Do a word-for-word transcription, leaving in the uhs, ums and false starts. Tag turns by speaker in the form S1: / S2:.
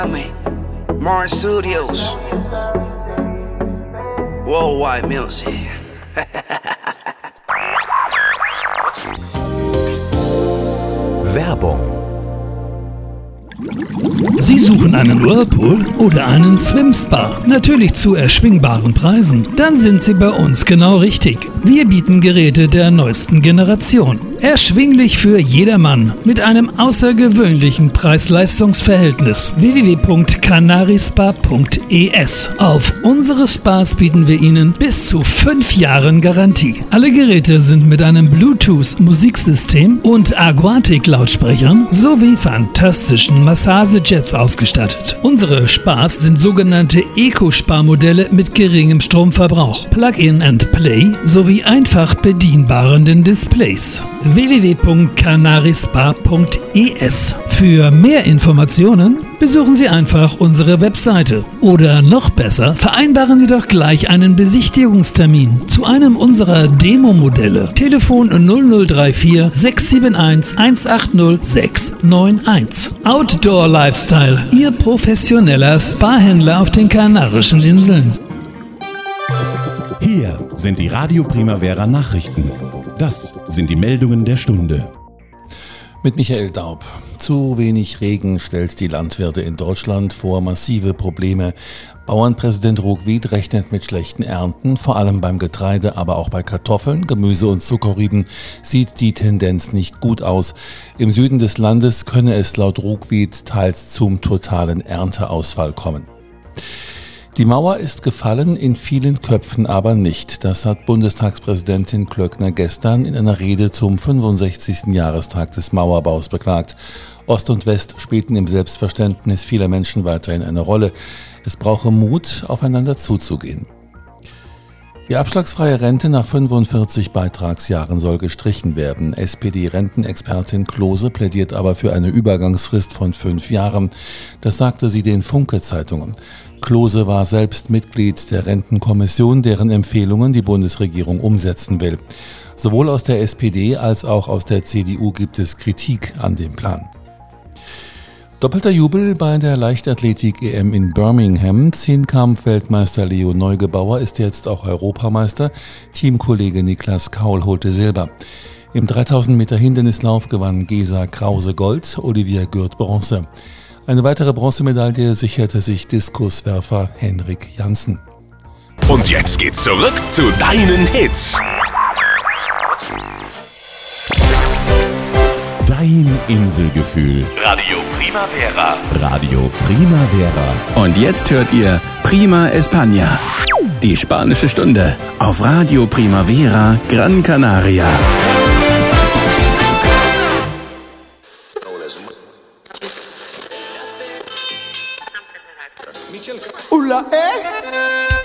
S1: Martin Studios. Worldwide Music.
S2: Werbung.
S3: Sie suchen einen Whirlpool oder einen Swimspa? Natürlich zu erschwingbaren Preisen? Dann sind Sie bei uns genau richtig. Wir bieten Geräte der neuesten Generation. Erschwinglich für jedermann mit einem außergewöhnlichen Preis-Leistungs-Verhältnis. w w w punkt canarispa punkt e s. Auf unsere Spas bieten wir Ihnen bis zu fünf Jahren Garantie. Alle Geräte sind mit einem Bluetooth-Musiksystem und Aquatic-Lautsprechern sowie fantastischen Massagejets ausgestattet. Unsere Spas sind sogenannte Eco-Spa-Modelle mit geringem Stromverbrauch, Plug-in and Play sowie einfach bedienbaren Displays. w w w punkt canarispa punkt e s. Für mehr Informationen besuchen Sie einfach unsere Webseite. Oder noch besser, vereinbaren Sie doch gleich einen Besichtigungstermin zu einem unserer Demo-Modelle. Telefon null null drei vier sechs sieben eins eins acht null sechs neun eins. Outdoor Lifestyle, Ihr professioneller Spa-Händler auf den Kanarischen Inseln.
S4: Hier sind die Radio Primavera Nachrichten. Das sind die Meldungen der Stunde.
S5: Mit Michael Daub. Zu wenig Regen stellt die Landwirte in Deutschland vor massive Probleme. Bauernpräsident Ruckwied rechnet mit schlechten Ernten, vor allem beim Getreide, aber auch bei Kartoffeln, Gemüse und Zuckerrüben sieht die Tendenz nicht gut aus. Im Süden des Landes könne es laut Ruckwied teils zum totalen Ernteausfall kommen. Die Mauer ist gefallen, in vielen Köpfen aber nicht. Das hat Bundestagspräsidentin Klöckner gestern in einer Rede zum fünfundsechzigsten Jahrestag des Mauerbaus beklagt. Ost und West spielten im Selbstverständnis vieler Menschen weiterhin eine Rolle. Es brauche Mut, aufeinander zuzugehen. Die abschlagsfreie Rente nach fünfundvierzig Beitragsjahren soll gestrichen werden. S P D-Rentenexpertin Klose plädiert aber für eine Übergangsfrist von fünf Jahren. Das sagte sie den Funke-Zeitungen. Klose war selbst Mitglied der Rentenkommission, deren Empfehlungen die Bundesregierung umsetzen will. Sowohl aus der S P D als auch aus der C D U gibt es Kritik an dem Plan. Doppelter Jubel bei der Leichtathletik-E M in Birmingham. Zehnkampf-Weltmeister Leo Neugebauer ist jetzt auch Europameister. Teamkollege Niklas Kaul holte Silber. Im dreitausend Meter Hindernislauf gewann Gesa Krause Gold, Olivia Gürt Bronze. Eine weitere Bronzemedaille sicherte sich Diskuswerfer Henrik Janssen.
S2: Und jetzt geht's zurück zu deinen Hits.
S4: Dein Inselgefühl.
S2: Radio Primavera.
S4: Radio Primavera.
S6: Und jetzt hört ihr Prima España. Die spanische Stunde auf Radio Primavera Gran Canaria.
S7: Hola, eh?